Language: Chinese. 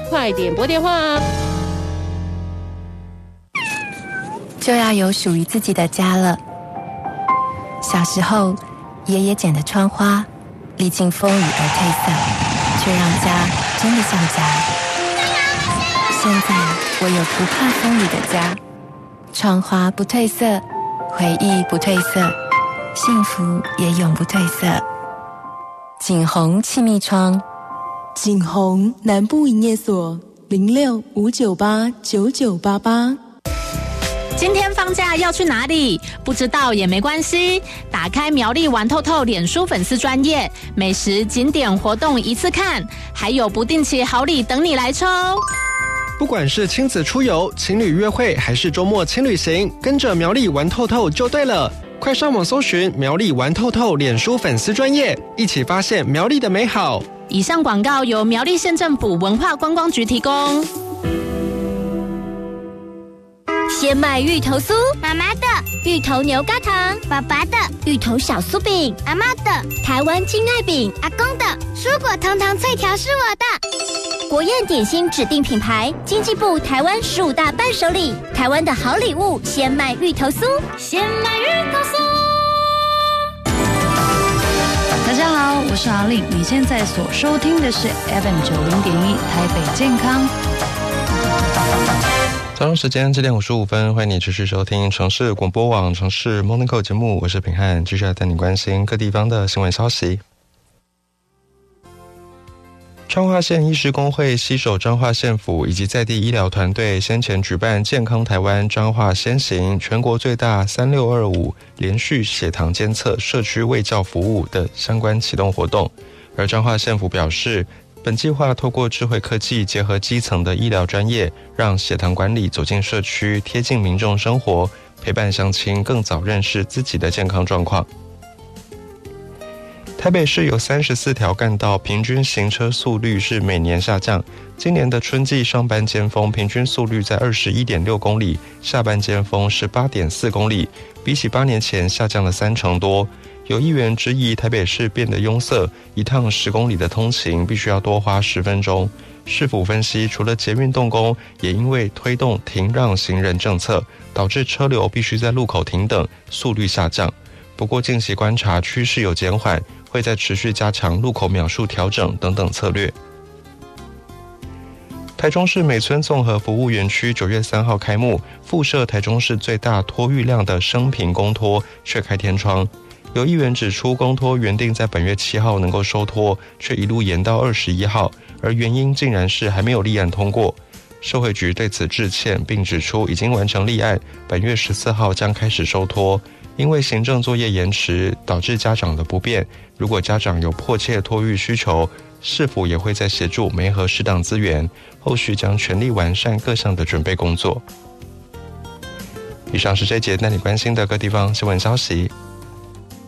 快点拨电话啊！ 就要有属于自己的家了。小时候，爷爷剪的窗花，历经风雨而褪色，却让家真的像家。现在，我有不怕风雨的家，窗花不褪色，回忆不褪色，幸福也永不褪色。景宏气密窗， 景宏南部营业所06-598-9988。 今天放假要去哪里？不知道也没关系，打开苗栗玩透透脸书粉丝专页，美食景点活动一次看，还有不定期好礼等你来抽。 不管是亲子出游、情侣约会，还是周末轻旅行，跟着苗栗玩透透就对了。快上网搜寻苗栗玩透透脸书粉丝专页，一起发现苗栗的美好。 以上广告由苗栗县政府文化观光局提供。 鲜麦芋头酥，妈妈的；芋头牛轧糖，爸爸的；芋头小酥饼，阿嬷的；台湾金爱饼，阿公的；蔬果糖糖脆条是我的。国宴点心指定品牌，经济部台湾15大伴手礼，台湾的好礼物，鲜麦芋头酥，鲜麦芋头酥。 大家好，我是阿令，你现在所收听的是 FM90.1 台北健康。 早上时间7点55分，欢迎你持续收听城市广播网城市 Morning Call 节目，我是品汉，继续来带你关心各地方的新闻消息。彰化县医师公会携手彰化县府以及在地医疗团队，先前举办健康台湾彰化先行全国最大3625连续血糖监测社区卫教服务的相关启动活动。而彰化县府表示，本计划透过智慧科技结合基层的医疗专业，让血糖管理走进社区，贴近民众生活，陪伴乡亲更早认识自己的健康状况。台北市有34条干道，平均行车速率是每年下降。今年的春季上班尖峰平均速率在 21.6 公里，下班尖峰是 8.4 公里，比起8年前下降了30%多。有议员质疑台北市变得拥塞，一趟10公里的通勤必须要多花10分钟。市府分析，除了捷运动工，也因为推动停让行人政策，导致车流必须在路口停等，速率下降。不过近期观察趋势有减缓，会再持续加强路口秒数调整等等策略。台中市美村综合服务园区9月3号开幕，附设台中市最大托育量的升平公托却开天窗。有议员指出，公托原定在本月7号能够收托，却一路延到21号，而原因竟然是还没有立案通过。社会局对此致歉，并指出已经完成立案，本月14号将开始收托。因为行政作业延迟，导致家长的不便。如果家长有迫切托育需求，市府也会在协助媒合适当资源，后续将全力完善各项的准备工作。以上是这一节带你关心的各地方新闻消息。